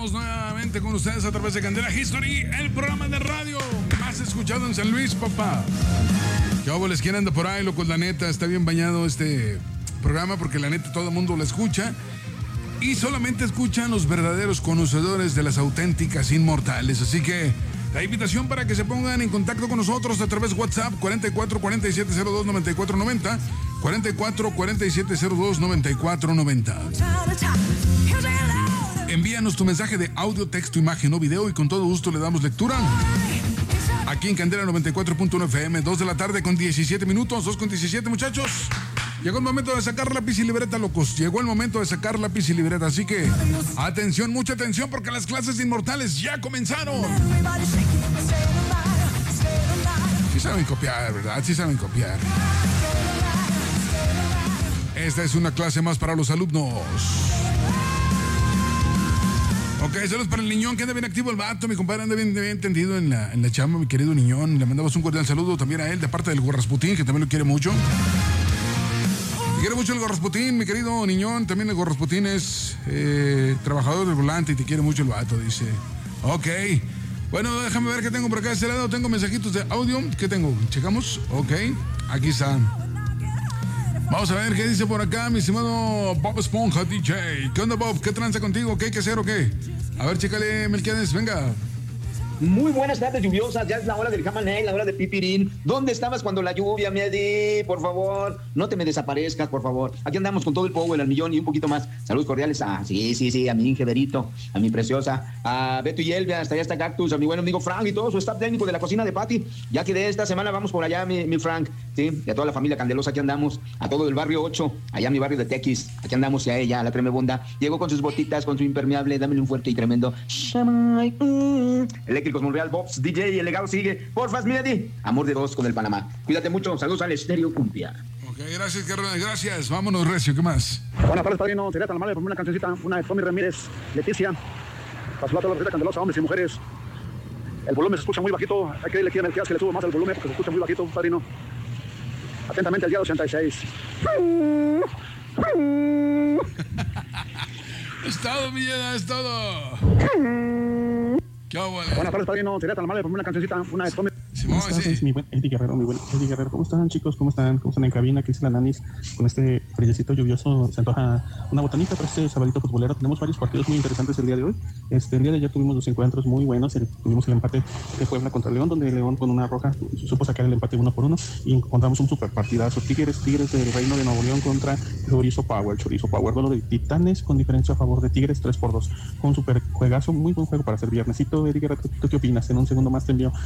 estamos nuevamente con ustedes a través de Candela History, el programa de radio más escuchado en San Luis, papá. ¿Qué óboles? ¿Quién anda por ahí, loco? La neta, está bien bañado este programa porque la neta todo el mundo lo escucha. Y solamente escuchan los verdaderos conocedores de las auténticas inmortales. Así que la invitación para que se pongan en contacto con nosotros a través de WhatsApp 44 47 02 94 90, 44 47 02 94 90. Envíanos tu mensaje de audio, texto, imagen o video y con todo gusto le damos lectura. Aquí en Candela 94.1 FM, 2 de la tarde con 17 minutos, 2 con 17, muchachos. Llegó el momento de sacar lápiz y libreta, locos. Llegó el momento de sacar lápiz y libreta. Así que, atención, mucha atención, porque las clases de inmortales ya comenzaron. Sí saben copiar, ¿verdad? Sí saben copiar. Esta es una clase más para los alumnos. Ok, saludos para el Niñón, que anda bien activo el vato. Mi compadre anda bien entendido en la chamba, mi querido Niñón. Le mandamos un cordial saludo también a él, de parte del Gorrasputín, que también lo quiere mucho. Me quiere mucho el Gorrasputín, mi querido Niñón. También el Gorrasputín es trabajador del volante y te quiere mucho el vato, dice. Ok. Bueno, déjame ver qué tengo por acá de este lado. Tengo mensajitos de audio. ¿Qué tengo? ¿Checamos? Ok. Aquí está. Vamos a ver qué dice por acá, mi estimado Bob Esponja DJ. ¿Qué onda, Bob? ¿Qué tranza contigo? ¿Qué hay que hacer o qué? A ver, chécale, Melquiades, venga. Muy buenas tardes lluviosas, ya es la hora del Jamaney, la hora de Pipirín. ¿Dónde estabas cuando la lluvia, Medi? Por favor, no te me desaparezcas, por favor. Aquí andamos con todo el power al millón y un poquito más. Saludos cordiales a, sí, a mi Ingeberito, a mi preciosa, a Beto y Elvia, hasta allá está Cactus, a mi buen amigo Frank y todo su staff técnico de la cocina de Patty. Ya que de esta semana vamos por allá, mi Frank, sí, y a toda la familia candelosa, aquí andamos, a todo el barrio 8, allá mi barrio de Tequis, aquí andamos y a ella, a la tremebunda. Llegó con sus botitas, con su impermeable, dámele un fuerte y tremendo Shamay, Eléctricos Monreal, Bobs, DJ, el legado sigue. Porfas, Medi, amor de dos con el Panamá. Cuídate mucho, saludos al Estéreo Cumbia. Ok, gracias, carnal, gracias. Vámonos, recio, ¿qué más? Buenas tardes, padrino. Sería tan amable por una cancioncita, una de Tommy Ramírez, Leticia. Para saludar a toda la receta candelosa, hombres y mujeres. El volumen se escucha muy bajito. Hay que decirle aquí que le subo más al volumen porque se escucha muy bajito, padrino. Atentamente, el día 86. Es todo, mi llena, es todo. ¿Qué hago, vale? Buenas tardes, padrino. Sería tan amable por una cancioncita, una de Tommy. Simón, sí. Mi buen Eddie Guerrero, ¿cómo están, chicos? ¿Cómo están en cabina? ¿Qué dice la Nanis? Con este brillecito lluvioso se antoja una botanita para este sabadito futbolero. Tenemos varios partidos muy interesantes el día de hoy. El día de ayer tuvimos dos encuentros muy buenos. Tuvimos el empate de Puebla contra León, donde León con una roja supo sacar el empate 1-1 y encontramos un super partidazo. Tigres del Reino de Nuevo León contra Chorizo Power, duelo de titanes con diferencia a favor de Tigres 3-2. Con un super juegazo, muy buen juego para hacer viernesito. Eddie Guerrero, ¿tú qué opinas? En un segundo más te envío